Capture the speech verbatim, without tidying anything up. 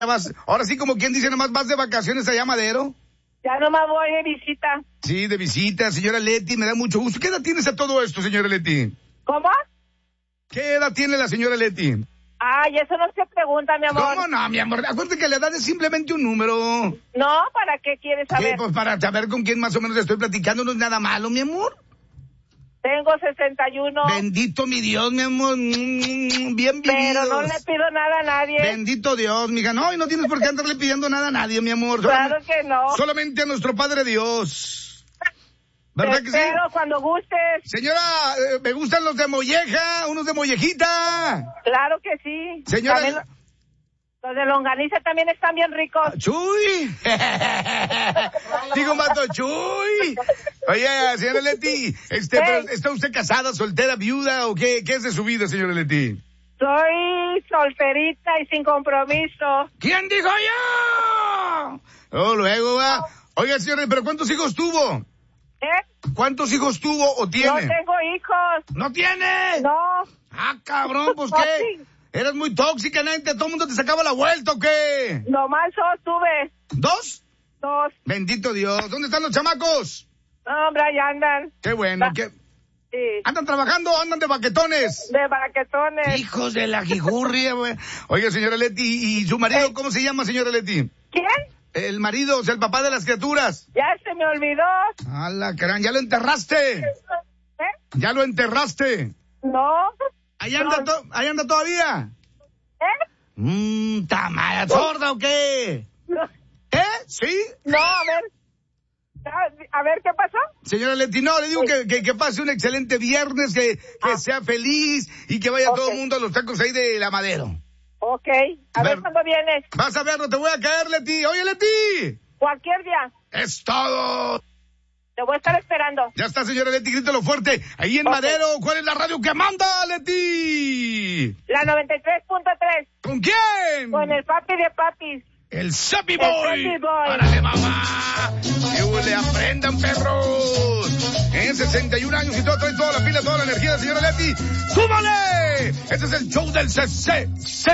Vas, ahora sí, como quien dice, nomás vas de vacaciones allá a Madero. Ya nomás voy de visita. Sí, de visita, señora Leti, me da mucho gusto. ¿Qué edad tienes a todo esto, señora Leti? ¿Cómo? ¿Qué edad tiene la señora Leti? Ay, eso no se pregunta, mi amor. ¿Cómo no, mi amor? Acuérdate que la edad es simplemente un número. No, ¿para qué quieres saber? ¿Qué? Pues para saber con quién más o menos estoy platicando, no es nada malo, mi amor. Tengo sesenta y uno. Bendito mi Dios, mi amor. Bien vividos. Pero no le pido nada a nadie. Bendito Dios, mija. No, y no tienes por qué andarle pidiendo nada a nadie, mi amor. Claro que no. Solamente a nuestro Padre Dios. ¿Verdad que sí? Pero cuando gustes. Señora, eh, me gustan los de molleja, unos de mollejita. Claro que sí. Señora. También, los de longaniza también están bien ricos. ¡Chuy! Digo, mato, Chuy. Oye, señora Leti, este, Hey. pero, ¿está usted casada, soltera, viuda o qué? ¿Qué es de su vida, señora Leti? Soy solterita y sin compromiso. ¿Quién dijo yo? Oh, luego va. Oiga, señora, ¿pero cuántos hijos tuvo? ¿Eh? ¿Cuántos hijos tuvo o tiene? No tengo hijos. ¿No tiene? No. Ah, cabrón, pues ¿qué? Eras muy tóxica, neta, todo el mundo te sacaba la vuelta, ¿o qué? Nomás dos tuve. ¿Dos? Dos. Bendito Dios. ¿Dónde están los chamacos? No, hombre, ahí andan. Qué bueno, Ah. que Sí. ¿andan trabajando o andan de baquetones? De baquetones. Hijos de la jijurria, güey. Oiga, señora Leti, ¿y su marido Eh. cómo se llama, señora Leti? ¿Quién? El marido, o sea, el papá de las criaturas. Ya se me olvidó. A la caran, ¿ya lo enterraste? ¿Eh? ¿Ya lo enterraste? No. ¿Ahí anda, No. to- ahí anda todavía? ¿Eh? Mmm, ¿tamara sorda o qué? No, ¿Eh? ¿Sí? no, a ver. A a ver, ¿qué pasó? Señora Leti, no, le digo que, que, que pase un excelente viernes, que, que Ah. sea feliz y que vaya Ok. todo el mundo a los tacos ahí de la Madero. Ok. A ver Ver- cuándo vienes. Vas a verlo, te voy a caer, Leti. Oye, Leti. Cualquier día. Es todo. Te voy a estar esperando. Ya está, señora Leti, grítalo fuerte. Ahí en Ok. Madero, ¿cuál es la radio que manda, Leti? La noventa y tres punto tres. ¿Con quién? Con el papi de papis. El Sappy El Boy. Sappy Boy. ¡Árale, mamá! ¡Que le aprendan, perros! En sesenta y un años y todo, trae toda la pila, toda la energía de señora Leti. ¡Súmale! Este es el show del C C C.